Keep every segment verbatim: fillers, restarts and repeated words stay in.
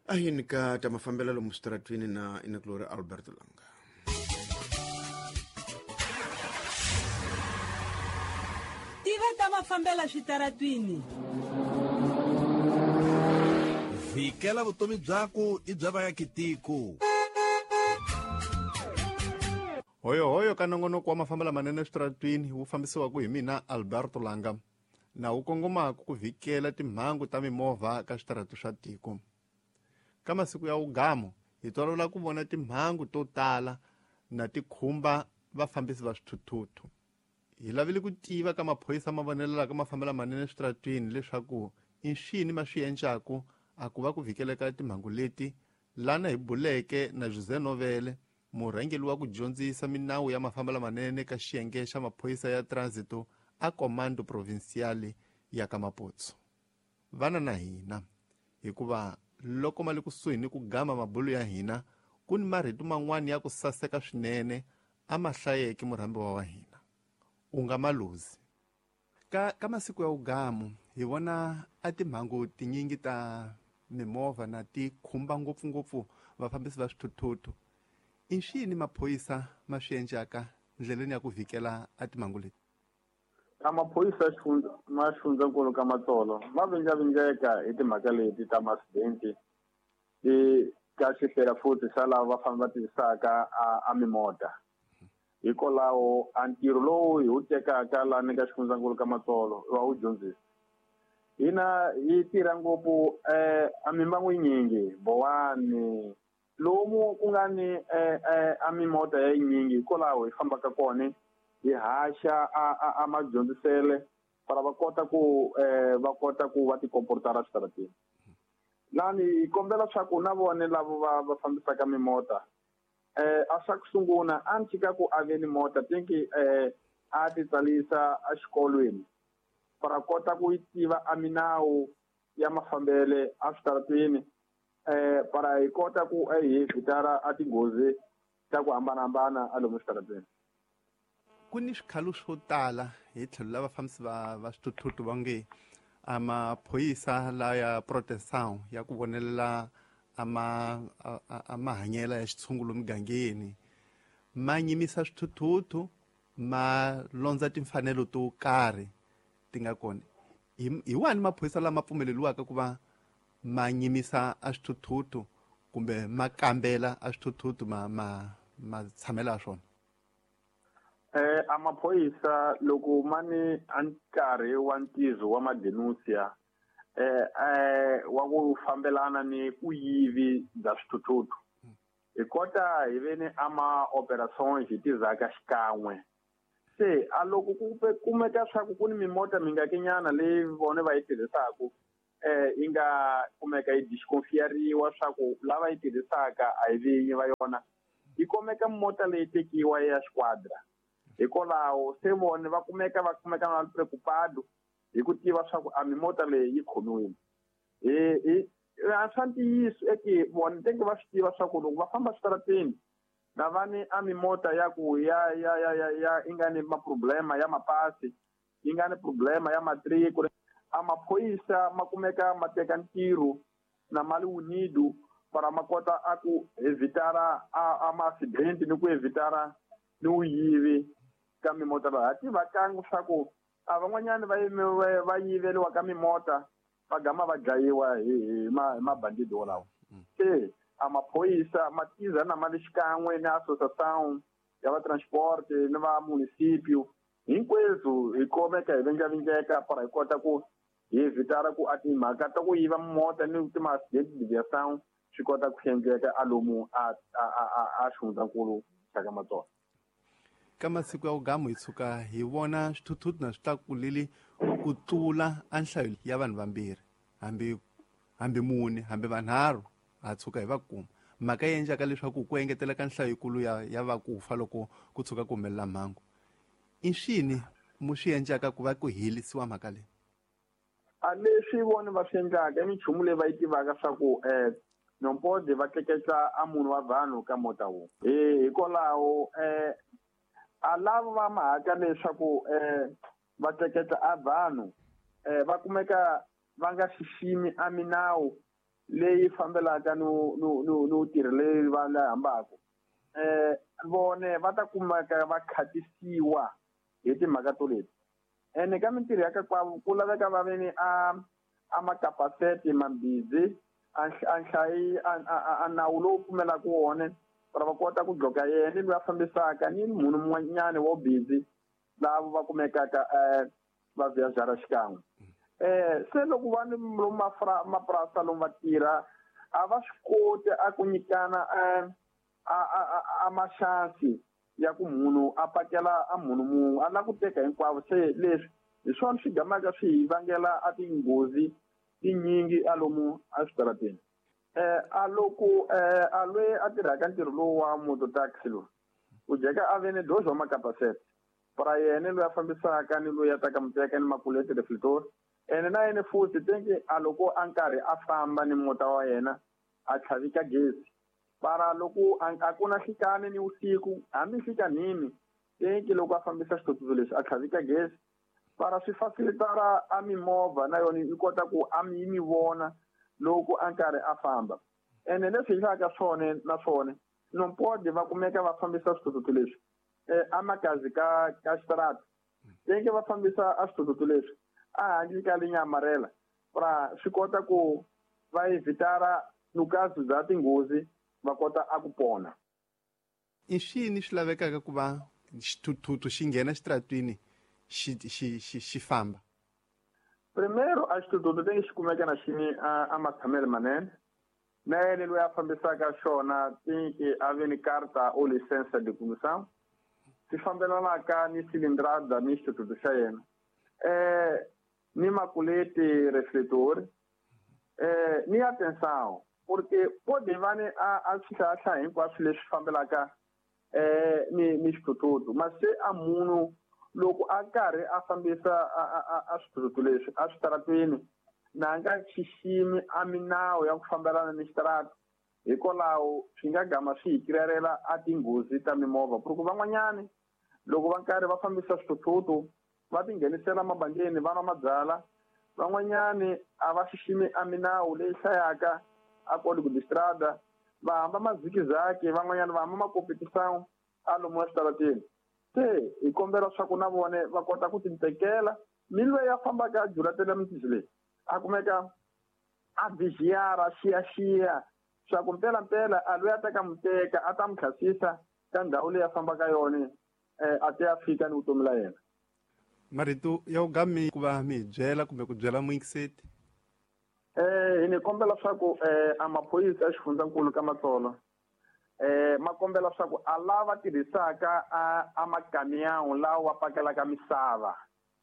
ahinika ta mafambela lomu stratwini na inakulore Albert Langa. Tiva ta mafambela xitaratwini. Vikela vutomi byako i bya vaakitiko. Hoyo hoyo ka nongonoko wa mafambela manene xitaratwini wu fambisiwaku hi mina Alberto Langa na wu kongomaku ku vikela timhangu ta mimovha ka xitaratu xa tiko. Ka masiku ya ugamo hi tolovela ku vona timhangu to tala na tikhumba vafambisi va swithuthuthu. Hi lavile ku tiva ka maphoyisa ma vonelelaka mafambela manene xitaratwini leswaku i nxini ma swi endlaku a ku va ku vikeleka timhangu leti, lana hi buleke na Jose Novele, murhangeli wa ku dyondzisa minawu ya mafambela manene ka xiyenge xa maphoyisa ya transito a Komando Provinciale ya ka Maputsu. Vana na hina hikuva loko mali kusuhi ni ku gama mabulu ya hina ku ni marito man'wani ya ku saseka swinene a ma hlayeki murhambiwa wa hina, u nga maluzi. Ka, ka masiku ya ugamo hi vona a timhangu tinyingi ta mimovha na ti khumba ngopfungopfu vafambisi va swithuthuthu. I nxini maphoyisa ma swi endlaka ndleleni ya ku vikela a timhangu leti? Amaphoyisa ma xifundzankulu ka Matsolo ma vinjavinjeka hi timhaka leti ta ma-accident ti ka xihlera futhi xa lava va famba va tirhisaka a mimota. Hikwalaho a ntirho lowu hi wu tekaka laha ni ka xifundzankulu ka Matsolo wa wu dyondzisa. Hina hi tirha ngopfu a mimbangu yinyingi Bowani lomu ku nga ni a mimota ya yinyingi hikwalaho hi fambaka kona hi haxa a madyondzisele para va kota ku va kota ku va ti komportara xitaratini. Lani hi kombela swa ku na vone lavo va va fambisaka mimota a swa ku sungula a ni chika ku a ve ni mota tinki a ti tsalisa a xikolweni para kota ku yi tiva a minawu ya mafambele a switaratini para hi kota ku hi vitara a tinghozi ta ku hambanahambana a lomu switaratini. Ku ni swikhalu swo tala hi tlhelo la vafambisi va va swithuthuthu va nge a maphoyisa la ya proteção ya ku vonelela a ma a mahanyela ya xitshungulo migangeni ma nyimisa swithuthuthu ma londza timfanelo to karhi ti nga kona. Hi wani maphoyisa lama pfumeleliwaka ku va ma nyimisa a swithuthuthu kumbe ma kambela a swithuthuthu ma ma ma tshamela swona? Eh amaphoyisa loko mani a nkarhi wa ntizo wa madenuncia eh eh wa ku fambelana ni ku yivi bya swithuthuthu hi kota hi ve ni ama operations hi tizaka xikan'we. Se a loko ku kumeka swa ku ni mimota mingakenyana leyi vone va yi tirhisaku eh yi nga kumeka yi disconfiariwa swa ku lava yi tirhisaka a hi vinyi va yona, yi komeka mota leyi tekiwa ya squadra. Hikwalaho se vone va kumeka va kumeka na preocupado hi ku tiva swa ku a mimota leyi yi khomiwile. Hi a swa ntiyiso eke vone tenke va swi tiva swa ku loko va famba switarateni na vani a mimota ya ku ya ya ya ya ya yi nga ni maproblema ya mapasi, yi nga ni problema ya matricule, a maphoyisa ma kumeka ma teka ntirho na mali wunidu para ma kota a ku evitara a ma-accident ni ku evitara ni uyivi ka mimota laha. Ti vakangu swa ku a van'wanyana va va yiveliwa ka mimota va gama va dlayiwa hi mabandidi wolawo. Se a maphoyisa ma tiza na mali xikan'we ni associação ya va transporte ni va município hinkwerhu hi komeka hi venjavinjeka para hi kota ku hi vitara ku a timhaka ta ku yiva mimota ni ti-accident deviação swi kota ku endleka a lomu a a xifundzankulu xa ka Matsolo. Ka masiku ya ugamo hi tshuka hi vona swithuthuthu na swi tlakulile ku tlula a nhlayo ya vanhu vambirhi hambi hambi mune hambi vanharhu ha tshuka hi va kuma. Mhaka yi endlaka leswaku ku engeteleka nhlayo yikulu ya ya va ku fa loko ku tshuka ku humelela mhangu. I nxini mu swi endlaka ku va ku helisiwa mhaka leyi? A leswi vone va swi endlaka i minchumu leyi va yi tivaka swa ku um nompode va tleketla a munhu wa vanhu ka mota wun'we. Hikwalaho um a lava va mahaka leswaku um va tleketla a vanhu um va kumeka va nga xiximi a minawu leyi fambelaka no no no no tirhi leyi va la hambaka eh vone va ta kumeka va khatisiwa hi timhaka to leti ene ka mintirho ya ka kwavo ku laveka va veni a a makapaseti mambhizi a nhlayi a nawu lowu pfumelaka wona para va kota ku dloka yena loyi a fambisaka ni munhu mun'wanyana wo busy lavo va kumekaka um va vhyavyara xikan'we um se loko va ni lomu mapurasi lomu va tirha a va swi koti a ku nyikana um a maxansi ya ku munhu a pakela a munhu mun'we a lava ku teka hinkwavo se leswi hi swona swi gamaka swi hi vangela a tinghozi tinyingi a lomu a switarateni eh a loko eh a loyi a tirhaka ntirho lowu wa mototaxi lowu u jeka a ve ni dozi wa makapasete para yena loyi a fambisaka ni loyi a taka muteka ni makuleti reflector ene na yena futhi tenke a loko a nkarhi a famba ni mota wa yena a tlhavika gezi para loko a ku na nhlekani ni usiku hambi nhlekanini tenke loko a fambisa xitotsuzo lexi a tlhavika gezi para swi fasilitara a mimovha na yona yi kota ku a mi mi vona loko a nkarhi a famba ene leswi hi hlaka swona na swona nompodi va kumeka va fambisa switotsuzo leswi eh amakazi ka ka xitarata tenke va fambisa a switotsuzo leswi a handle ka linyamarela para swi kota ku va evitara nukazi bya tinghozi va kota a ku pona i swini swi lavekaka ku va xithuthuthu xi nghena xitaratwini xi xi xi xi famba primero a xithuthuthu tenke xi kumeka na xini a matshamelo manene na yena loyi a fambisaka xona tenke a ve ni karta o license de condução swi fambelanaka ni cilindrada ni xithuthuthu xa yena eh ni makuleti refletor eh ni atenção porque pode vane a a xihlahla hinkwaswo leswi fambelaka eh ni ni xithuthuthu mas se a munhu loko a karhi a fambisa a a swithuthuthu leswi a switaratweni na nga xiximi a minawu ya ku fambelana ni xitarata hikwalaho swi nga gama swi hi kirelela a tinghozi ta mimovha ku ri van'wanyani loko va karhi va fambisa swithuthuthu va tinghenisela mabangeni va nwa mabyala van'wanyani a va xiximi a minawu leyi hlayaka a kodi ku distrada va hamba mazikizaki van'wanyani va hamba makompetisawu a lomu exitarateni se hi kombela swa ku na vone va kota ku tintekela mi loyi a fambaka a juratela mitisi leyi a kumeka a vhixiyara xiyaxiya swa ku mpelampela a loyi a teka muteka a ta mi khasisa ka ndhawu leyi a fambaka yona um a ta ya fika ni vutomi la yena marito ya uga mi ku va mi hi byela kumbe ku byela muingiseti eh hi ni kombela swa ku eh a maphoyisa ya xifundzankulu ka Matsolo eh ma kombela swa ku a lava tirhisaka a a makamiyawu lawa pakelaka misava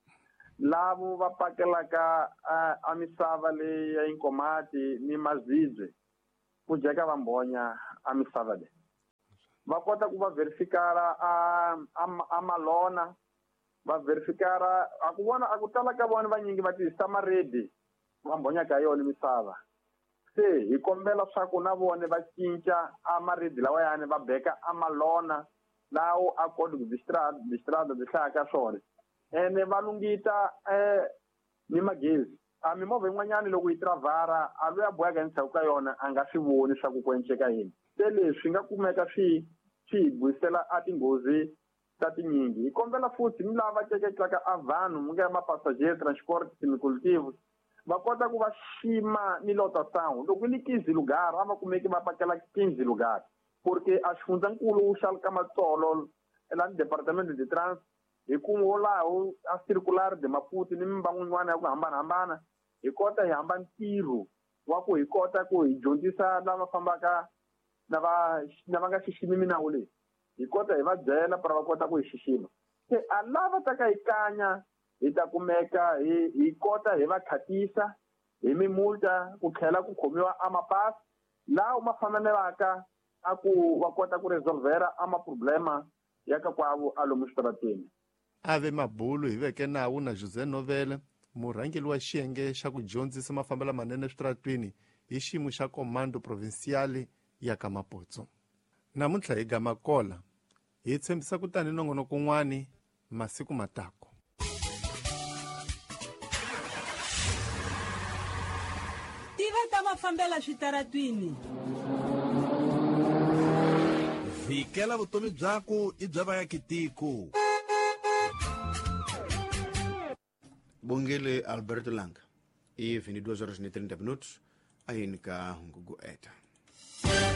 lavo va pakelaka a misava leyi ya inkomati ni mazibye ku jeka va mbonya a misava leyi va kota ku va verifikara a a malona va verifikara a ku vona a ku tala ka vona vanyingi va tirhisa maredi va mbonya ka yona misava se hi kombela swa ku na vona va cinca a maredi lawa yani va beka a malona lawo a kota ku distrada distrada byi hlayaka swona ene va lungita eh ni magezi a mimovha yin'wanyani loko yi travara a loyi a bohaka endzhaku ka yona a nga swi voni swa ku ku enceka yini se leswi swi nga kumeka swi swi hi buyisela a tinghozi ta tinyingi hi kombela futhi ni lava ceketlaka a vanhu mu nga mapassager transport semicolectivo va kota ku va xima ni lotação loko ni quinze lugar a va kumeki va pakela quinze lugar porque a xifundzankulu xa ka Matsolo la departamento de trans hi ku laho a circular de Maputo ni mimbangu yin'wana ya ku hambanahambana hi kota hi hamba ntirho wa ku hi kota ku hi dyondzisa lava fambaka na va na va nga xiximi minawu leyi hi kota hi va byela para va kota ku hi xixima se a lava ta ka hi kanya hi ta kumeka hi hi kota hi va khatisa hi mimulta ku tlhela ku khomiwa a mapasi laha ma fanelaka a ku va kota ku resolvera a maproblema ya ka kwavo a lomu xitarateni ave mabulu hi veke nawu na José Novela murhangeli wa xiyenge xa ku dyondzisa mafambelo manene eswitaratwini hi xiyimo xa komando provinciali ya ka Mapotso namuntlha hi gama kola hi tshembisa ku tani nongonoko kun'wani masiku matako tiva ta mafambela xitaratwini. Vhikela vutomi byako i bya vaakitiko. Bongele Alberto Langa. E vinte e duas horas e trinta minutos. Aí, Ngugu Eta.